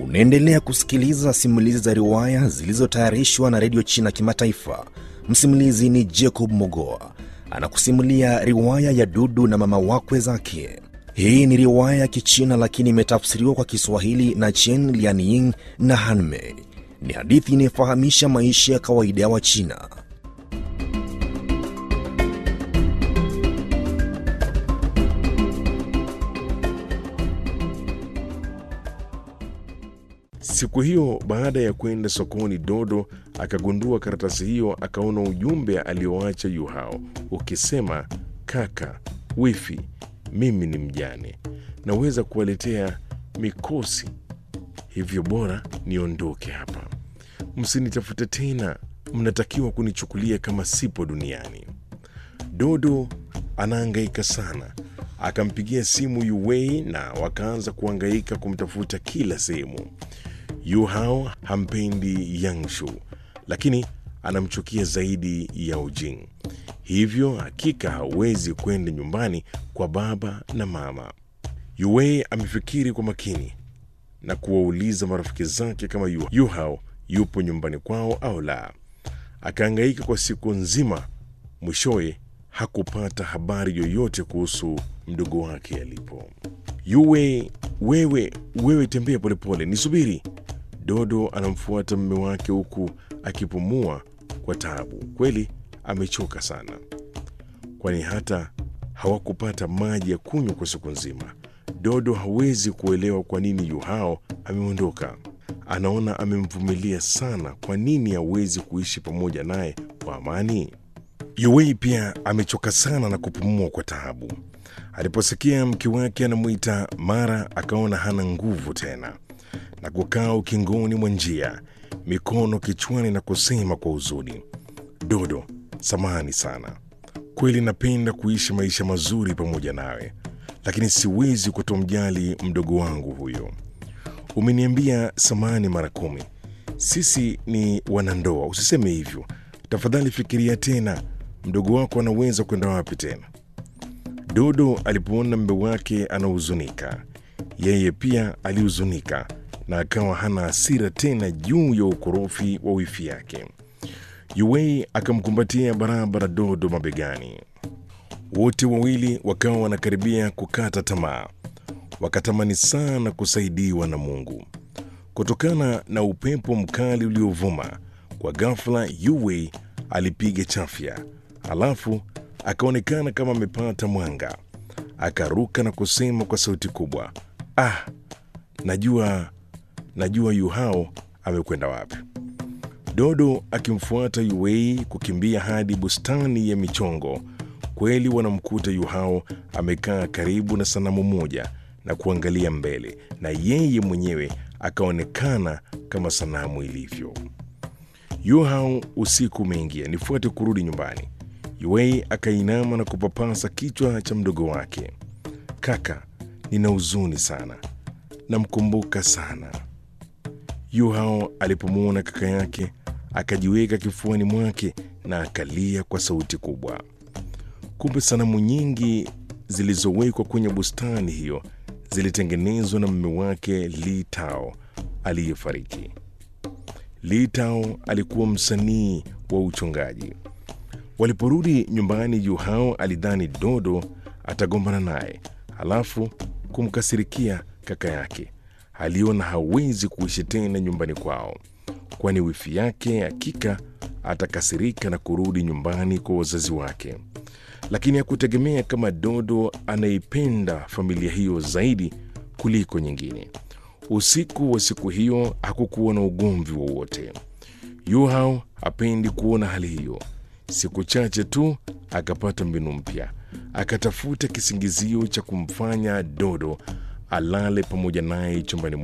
Unaendelea kusikiliza simulizi za riwaya zilizotayarishwa na Radio China Kimataifa. Msimulizi ni Jacob Mogoa. Anakusimulia riwaya ya Dudu na mama wakwe zake. Hii ni riwaya ya Kichina lakini imetafsiriwa kwa Kiswahili na Chen Lianying na Hanmei. Ni hadithi inayofahamisha maisha ya kawaida ya Wachina. Siku hiyo baada ya kwenda sokoni, Dodo akagundua karatasi hiyo. Akaona ujumbe alioacha Yu Hao ukisema, kaka wifi, mimi ni mjane, naweza kuwaletea mikosi, hivyo bora niondoke hapa, msinitafute tena, mnatakiwa kunichukulia kama sipo duniani. Dodo anahangaika sana. Akampigia simu Yu Wei na wakaanza kuhangaika kumtafuta kila sehemu. Yu Hao hampendi Yangshu, lakini anamchukia zaidi Yao Jing. Hivyo hakika hawezi kwenda nyumbani kwa baba na mama. Yu Wei amefikiri kwa makini na kuwauliza marafiki zake kama Yu Hao yupo nyumbani kwao au la. Akahangaika kwa siku nzima, mwishowe hakupata habari yoyote kuhusu mdogo wake alipo. Yu Wei, wewe tembea polepole, nisubiri. Dodo anamfuata mume wake huku akipumua kwa taabu. Kweli amechoka sana, kwani hata hawakupata maji ya kunywa kwa siku nzima. Dodo hawezi kuelewa kwa nini Yu Hao ameondoka. Anaona amemvumilia sana, kwa nini hawezi kuishi pamoja naye kwa amani? Yu Wei pia amechoka sana na kupumua kwa taabu. Aliposikia mke wake anamuita, mara akaona hana nguvu tena na kukaa ukingoni mwa njia, mikono kichwani na kusema kwa huzuni, Dodo, samahani sana. Kweli napenda kuishi maisha mazuri pamoja nawe, lakini siwezi kutomjali mdogo wangu huyo. Umeniambia samahani mara 10. Sisi ni wanandoa, usiseme hivyo. Tafadhali fikiria tena, mdogo wako anaweza kwenda wapi tena? Dodo alipoona mume wake anahuzunika, yeye pia alihuzunika na akawa hana hasira tena juu ya ukorofi wa wifi yake. Yu Wei akamkumbatia barabara Dodo mabegani. Wote wawili wakawa wanakaribia kukata tamaa. Wakatamani sana kusaidiwa na Mungu. Kutokana na upepo mkali uliovuma, kwa ghafla Yu Wei alipiga chafya, alafu akaonekana kama amepata mwanga. Akaruka na kusema kwa sauti kubwa, najua Yu Hao amekwenda wapi. Dodo akimfuata Yu Wei kukimbia hadi bustani ya michongo. Kweli wanamkuta Yu Hao amekaa karibu na sanamu moja na kuangalia mbele, na yeye mwenyewe akaonekana kama sanamu ilivyo. Yu Hao, usiku umeingia, nifuate kurudi nyumbani. Yu Wei akainama na kupapasa kichwa cha mdogo wake. Kaka, nina huzuni sana, namkumbuka sana. Yu Hao alipomwona kaka yake akajiweka kifuani mwake na akalia kwa sauti kubwa. Kumbe sanamu nyingi zilizowekwa kwenye bustani hiyo zilitengenezwa na mume wake Li Tao aliyefariki. Li Tao alikuwa msanii wa uchongaji. Waliporudi nyumbani, Yu Hao alidhani Dodo atagombana naye, halafu kumkasirikia kaka yake. Aliona hawezi kuishi tena nyumbani kwao, kwani wifi yake hakika atakasirika na kurudi nyumbani kwa wazazi wake. Lakini hakutegemea kama Dodo anaipenda familia hiyo zaidi kuliko nyingine. Usiku wa siku hiyo hakukuwa na ugomvi wowote. Yu Hao hapendi kuona hali hiyo. Siku chache tu akapata mbinu mpya. Akatafuta kisingizio cha kumfanya Dodo alale pamoja naye chumbani.